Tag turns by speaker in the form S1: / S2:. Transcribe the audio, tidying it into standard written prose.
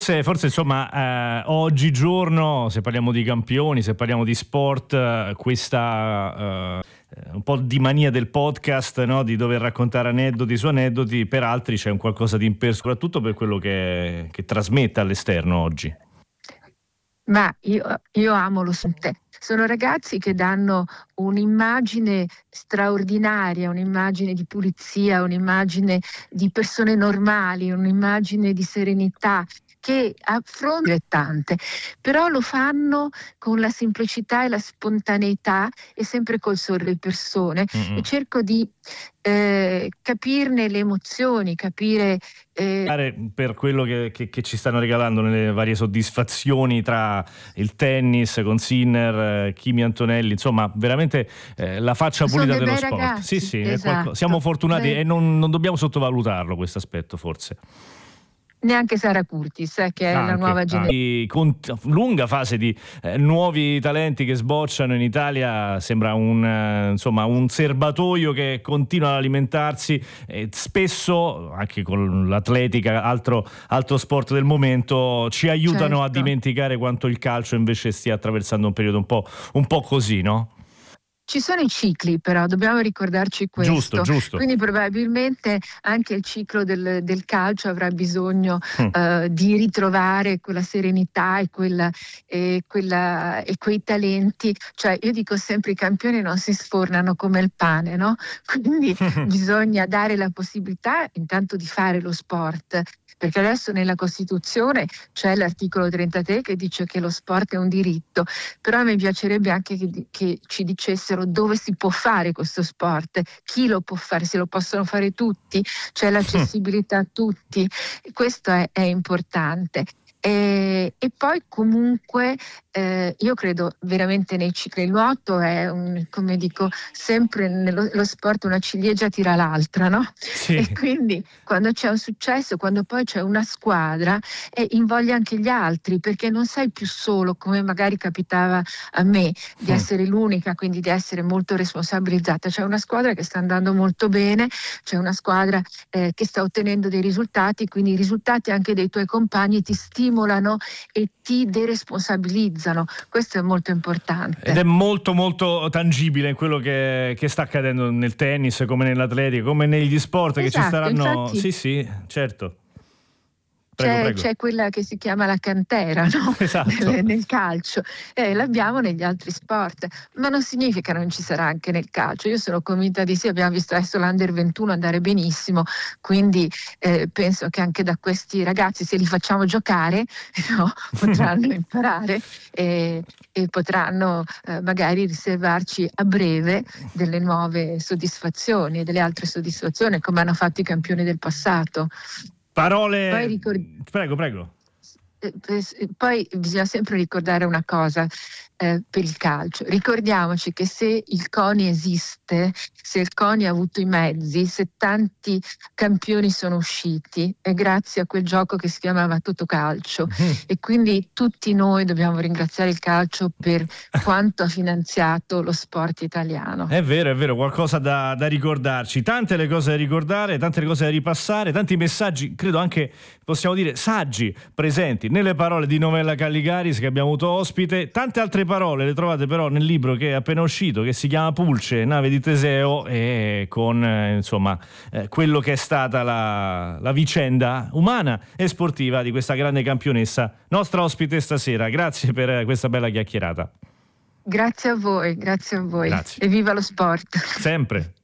S1: Forse insomma oggigiorno, se parliamo di campioni, se parliamo di sport, questa un po' di mania del podcast, no? Di dover raccontare aneddoti su aneddoti, per altri c'è un qualcosa di soprattutto per quello che trasmette all'esterno oggi.
S2: Ma io amo lo sport. Sono ragazzi che danno un'immagine straordinaria, un'immagine di pulizia, un'immagine di persone normali, un'immagine di serenità, che affrontano tante, però lo fanno con la semplicità e la spontaneità e sempre col sorriso alle persone. E cerco di capirne le emozioni, capire
S1: per quello che ci stanno regalando nelle varie soddisfazioni tra il tennis con Sinner, Kimi Antonelli, insomma veramente la faccia pulita dello sport.
S2: Ragazzi,
S1: sì,
S2: esatto.
S1: Siamo fortunati e non dobbiamo sottovalutarlo questo aspetto, forse.
S2: Neanche Sara Curtis, che è la nuova generazione.
S1: Con lunga fase di nuovi talenti che sbocciano in Italia, sembra un serbatoio che continua ad alimentarsi, spesso anche con l'atletica, altro sport del momento, ci aiutano a dimenticare quanto il calcio invece stia attraversando un periodo un po' così, no?
S2: Ci sono i cicli, però dobbiamo ricordarci questo.
S1: Giusto.
S2: Quindi probabilmente anche il ciclo del calcio avrà bisogno di ritrovare quella serenità e quei talenti. Cioè, io dico sempre, i campioni non si sfornano come il pane, no? Quindi bisogna dare la possibilità intanto di fare lo sport, perché adesso nella Costituzione c'è l'articolo 33 che dice che lo sport è un diritto, però mi piacerebbe anche che ci dicessero dove si può fare questo sport, chi lo può fare, se lo possono fare tutti, c'è l'accessibilità a tutti, questo è importante. E poi comunque io credo veramente nei cicli. Il nuoto è come dico sempre nello sport, una ciliegia tira l'altra, no?
S1: Sì.
S2: E quindi quando c'è un successo, quando poi c'è una squadra, invoglia anche gli altri, perché non sei più solo, come magari capitava a me di essere l'unica, quindi di essere molto responsabilizzata. C'è una squadra che sta andando molto bene, c'è una squadra che sta ottenendo dei risultati, quindi i risultati anche dei tuoi compagni ti stimolano e ti deresponsabilizzano. Questo è molto importante.
S1: Ed è molto molto tangibile in quello che sta accadendo nel tennis, come nell'atletica, come negli sport, che ci saranno.
S2: Infatti,
S1: sì, certo.
S2: C'è quella che si chiama la cantera, no?
S1: Esatto.
S2: nel calcio, l'abbiamo negli altri sport, ma non significa che non ci sarà anche nel calcio. Io sono convinta di sì, abbiamo visto adesso l'Under 21 andare benissimo, quindi penso che anche da questi ragazzi, se li facciamo giocare, no, potranno imparare e potranno magari riservarci a breve delle nuove soddisfazioni, delle altre soddisfazioni, come hanno fatto i campioni del passato.
S1: Parole. Prego.
S2: Poi bisogna sempre ricordare una cosa per il calcio. Ricordiamoci che se il CONI esiste, se il CONI ha avuto i mezzi, se tanti campioni sono usciti, è grazie a quel gioco che si chiamava Totocalcio. E quindi tutti noi dobbiamo ringraziare il calcio per quanto ha finanziato lo sport italiano.
S1: È vero, qualcosa da ricordarci, tante le cose da ricordare, tante le cose da ripassare, tanti messaggi, credo anche, possiamo dire, saggi presenti nelle parole di Novella Calligaris che abbiamo avuto ospite. Tante altre parole le trovate però nel libro che è appena uscito, che si chiama Pulce, nave di Teseo, e con quello che è stata la vicenda umana e sportiva di questa grande campionessa, nostra ospite stasera. Grazie per questa bella chiacchierata.
S2: Grazie a voi.
S1: Grazie.
S2: E viva lo sport.
S1: Sempre.